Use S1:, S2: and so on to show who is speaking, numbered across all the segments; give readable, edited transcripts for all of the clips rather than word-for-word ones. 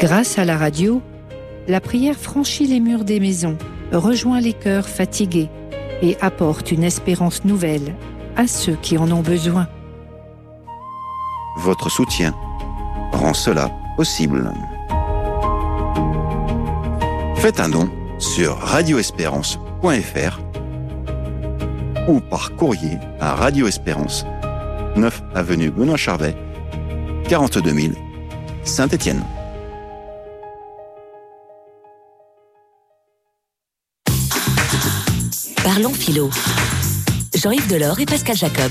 S1: Grâce à la radio, la prière franchit les murs des maisons, rejoint les cœurs fatigués et apporte une espérance nouvelle à ceux qui en ont besoin.
S2: Votre soutien rend cela possible. Faites un don sur radioespérance.fr ou par courrier à Radio Espérance, 9 avenue Benoît Charvet, 42 000, Saint-Étienne.
S3: Parlons philo. Jean-Yves Delors et Pascal Jacob.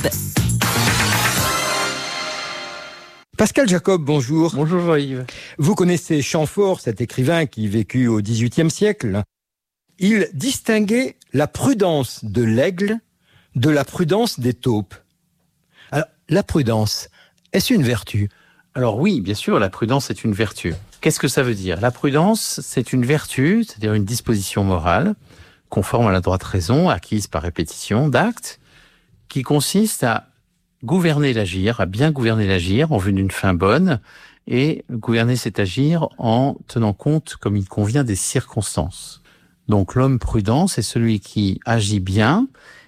S4: Pascal Jacob, bonjour.
S5: Bonjour Jean-Yves.
S4: Vous connaissez Chamfort, cet écrivain qui vécut au XVIIIe siècle. Il distinguait la prudence de l'aigle de la prudence des taupes. Alors, la prudence, est-ce une vertu ?
S5: Alors oui, bien sûr, la prudence est une vertu. Qu'est-ce que ça veut dire ? La prudence, c'est une vertu, c'est-à-dire une disposition morale, conforme à la droite raison, acquise par répétition d'actes, qui consiste à gouverner l'agir, à bien gouverner l'agir en vue d'une fin bonne, et gouverner cet agir en tenant compte, comme il convient, des circonstances. Donc l'homme prudent, c'est celui qui agit bien,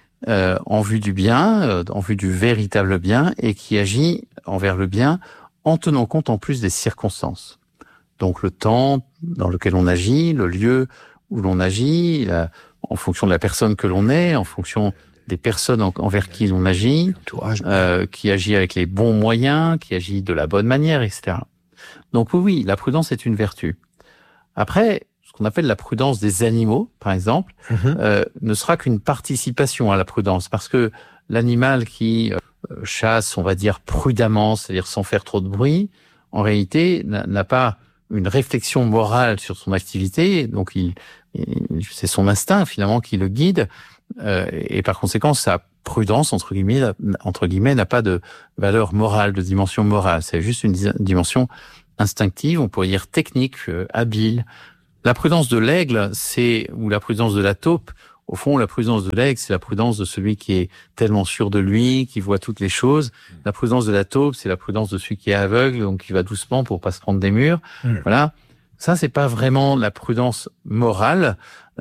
S5: en vue du bien, en vue du véritable bien, et qui agit envers le bien en tenant compte en plus des circonstances. Donc le temps dans lequel on agit, le lieu où l'on agit, en fonction de la personne que l'on est, en fonction des personnes envers qui l'on agit, qui agit avec les bons moyens, qui agit de la bonne manière, etc. Donc oui, la prudence est une vertu. Après, ce qu'on appelle la prudence des animaux, par exemple, ne sera qu'une participation à la prudence, parce que l'animal qui chasse, on va dire, prudemment, c'est-à-dire sans faire trop de bruit, en réalité, n'a pas une réflexion morale sur son activité, donc c'est son instinct finalement qui le guide, et par conséquent sa prudence entre guillemets n'a pas de valeur morale, de dimension morale, c'est juste une dimension instinctive, on pourrait dire technique, habile. La prudence de l'aigle, ou la prudence de la taupe, au fond, la prudence de l'aigle, c'est la prudence de celui qui est tellement sûr de lui, qui voit toutes les choses. La prudence de la taupe, c'est la prudence de celui qui est aveugle, donc qui va doucement pour pas se prendre des murs. Voilà. Ça, c'est pas vraiment la prudence morale,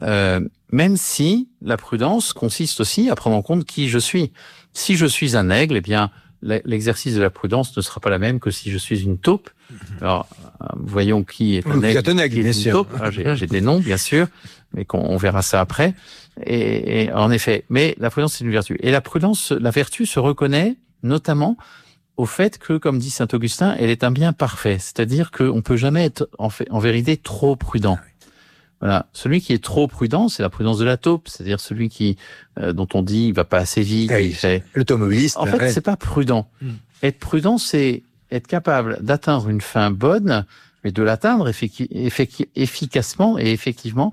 S5: même si la prudence consiste aussi à prendre en compte qui je suis. Si je suis un aigle, eh bien, l'exercice de la prudence ne sera pas la même que si je suis une taupe. Alors, voyons qui est un aigle, qui est une taupe. J'ai des noms, bien sûr, mais on verra ça après. Et en effet, mais la prudence, c'est une vertu. Et la prudence, la vertu se reconnaît notamment au fait que, comme dit saint Augustin, elle est un bien parfait. C'est-à-dire qu'on peut jamais être, en vérité, trop prudent. Voilà. Celui qui est trop prudent, c'est la prudence de la taupe. C'est-à-dire celui dont on dit, il va pas assez vite.
S4: L'automobiliste.
S5: En fait, c'est pas prudent. Être prudent, c'est être capable d'atteindre une fin bonne, mais de l'atteindre efficacement et effectivement,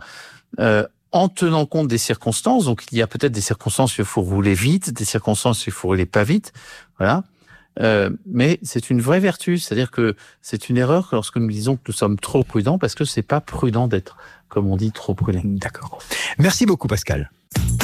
S5: en tenant compte des circonstances. Donc, il y a peut-être des circonstances où il faut rouler vite, des circonstances où il faut rouler pas vite. Voilà. Mais c'est une vraie vertu. C'est-à-dire que c'est une erreur lorsque nous disons que nous sommes trop prudents, parce que c'est pas prudent d'être, comme on dit, trop prudent.
S4: D'accord. Merci beaucoup, Pascal.